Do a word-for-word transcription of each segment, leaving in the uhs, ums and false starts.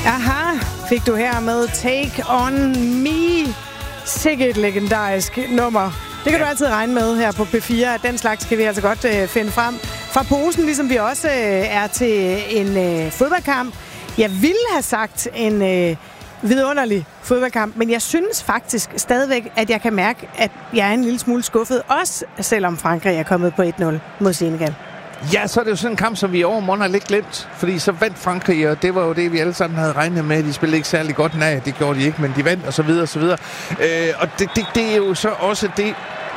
Aha, fik du her med Take On Me. Sikke et legendarisk nummer. Det kan ja. du altid regne med her på P fire, at den slags kan vi altså godt øh, finde frem fra posen, ligesom vi også øh, er til en øh, fodboldkamp. Jeg ville have sagt en øh, vidunderlig fodboldkamp, men jeg synes faktisk stadigvæk, at jeg kan mærke, at jeg er en lille smule skuffet, også selvom Frankrig er kommet på et nul mod Senegal. Ja, så er det jo sådan en kamp, som vi over morgen har lidt glemt, fordi så vandt Frankrig, og det var jo det, vi alle sammen havde regnet med. De spillede ikke særlig godt, nej, det gjorde de ikke, men de vandt, og så videre, og så videre. Øh, og det, det, det er jo så også det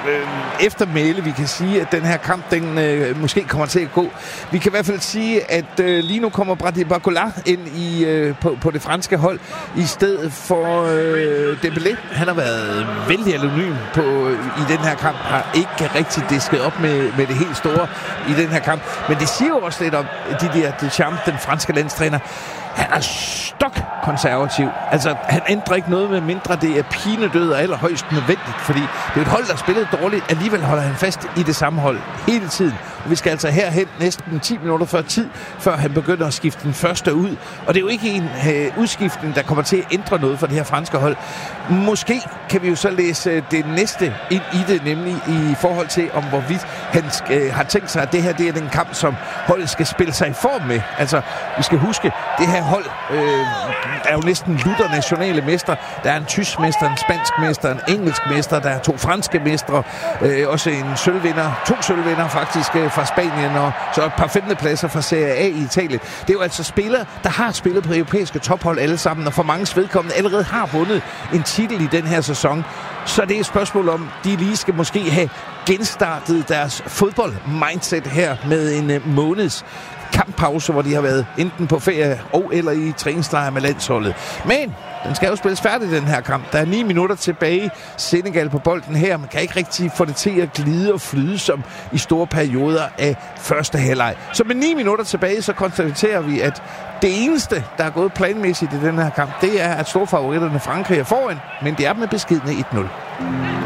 øh, eftermæle, vi kan sige, at den her kamp, den øh, måske kommer til at gå. Vi kan i hvert fald sige, at øh, lige nu kommer Brady Barcola ind i, øh, på, på det franske hold, i stedet for øh, Dembélé. Han har været vældig anonym på, i den her kamp, har ikke rigtig disket op med, med det helt store i den her kamp. Men det siger jo også lidt om de der Deschamps, den franske landstræner. Han er stok konservativ. Altså, han ændrer ikke noget med mindre. Det er pinedød og allerhøjst nødvendigt, fordi det er et hold, der spillede dårligt. Alligevel holder han fast i det samme hold hele tiden. Og vi skal altså herhen næsten ti minutter før tid, før han begynder at skifte den første ud. Og det er jo ikke en øh, udskiftning, der kommer til at ændre noget for det her franske hold. Måske kan vi jo så læse det næste ind i det, nemlig i forhold til, om hvorvidt han øh, har tænkt sig, at det her det er den kamp, som holdet skal spille sig i form med. Altså, vi skal huske, det her hold øh, er jo næsten lutter nationale mester. Der er en tysk mester, en spansk mester, en engelsk mester, der er to franske mestre, øh, også en sølvvinder, to sølvvinder faktisk øh, fra Spanien, og så et par femtepladser fra Serie A i Italien. Det er jo altså spillere, der har spillet på europæiske tophold alle sammen, og for mange vedkommende allerede har vundet en titel i den her sæson. Så det er et spørgsmål om, de lige skal måske have genstartet deres fodbold-mindset her med en øh, måneds kamppause, hvor de har været enten på ferie og eller i træningslejr med landsholdet. Men den skal jo spilles færdig, den her kamp. Der er ni minutter tilbage. Senegal på bolden her. Man kan ikke rigtig få det til at glide og flyde som i store perioder af første halvleg. Så med ni minutter tilbage, så konstaterer vi, at det eneste, der er gået planmæssigt i den her kamp, det er, at storfavoritterne Frankrig er foran, men det er med beskedne et nul.